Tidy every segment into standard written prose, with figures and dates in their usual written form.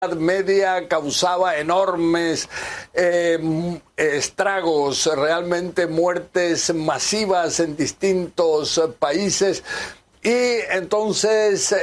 Media causaba enormes estragos, realmente muertes masivas en distintos países, y entonces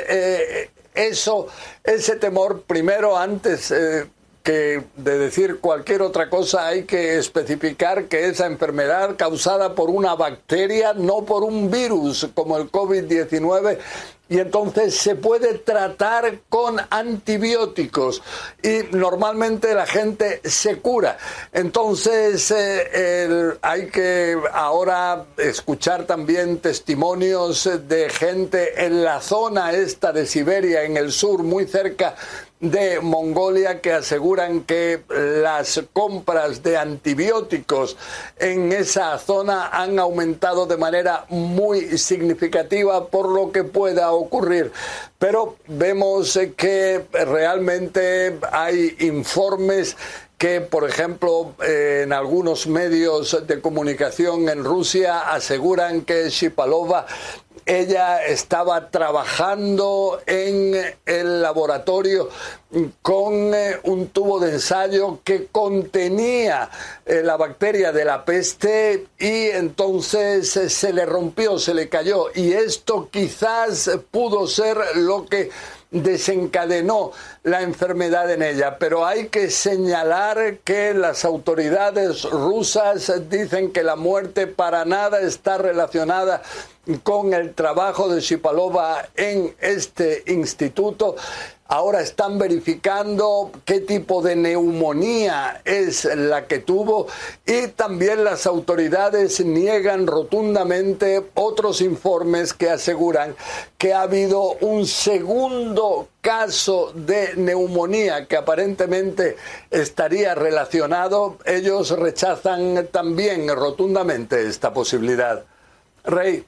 ese temor, primero, antes que de decir cualquier otra cosa, hay que especificar que esa enfermedad causada por una bacteria, no por un virus como el COVID-19, y entonces se puede tratar con antibióticos y normalmente la gente se cura. Entonces hay que ahora escuchar también testimonios de gente en la zona esta de Siberia, en el sur, muy cerca de Mongolia, que aseguran que las compras de antibióticos en esa zona han aumentado de manera muy significativa por lo que pueda ocurrir. Pero vemos que realmente hay informes que, por ejemplo, en algunos medios de comunicación en Rusia aseguran que Shipalova, ella estaba trabajando en el laboratorio con un tubo de ensayo que contenía la bacteria de la peste, y entonces se le rompió, se le cayó, y esto quizás pudo ser lo que desencadenó la enfermedad en ella. Pero hay que señalar que las autoridades rusas dicen que la muerte para nada está relacionada con el trabajo de Shipalova en este instituto. Ahora están verificando qué tipo de neumonía es la que tuvo, y también las autoridades niegan rotundamente otros informes que aseguran que ha habido un segundo caso de neumonía que aparentemente estaría relacionado. Ellos rechazan también rotundamente esta posibilidad. Rey.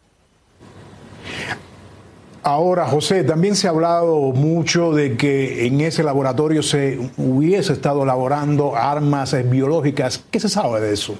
Ahora, José, también se ha hablado mucho de que en ese laboratorio se hubiese estado elaborando armas biológicas. ¿Qué se sabe de eso?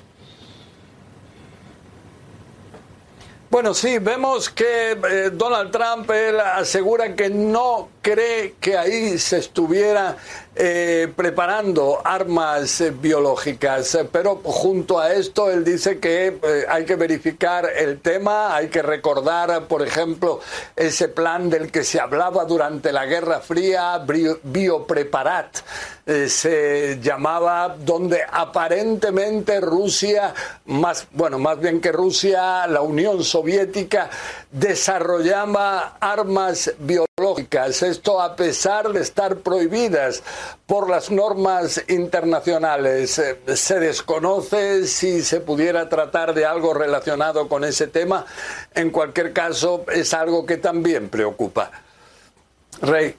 Bueno, sí, vemos que Donald Trump, él asegura que no cree que ahí se estuviera preparando armas biológicas, pero junto a esto él dice que hay que verificar el tema, hay que recordar, por ejemplo, ese plan del que se hablaba durante la Guerra Fría, Biopreparat, se llamaba, donde aparentemente Rusia, más bien que Rusia, la Unión Soviética desarrollaba armas biológicas. Esto a pesar de estar prohibidas por las normas internacionales. Se desconoce si se pudiera tratar de algo relacionado con ese tema. En cualquier caso, es algo que también preocupa. Rey.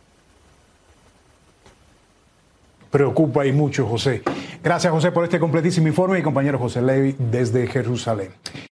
Preocupa y mucho, José. Gracias, José, por este completísimo informe, y compañero José Levi desde Jerusalén.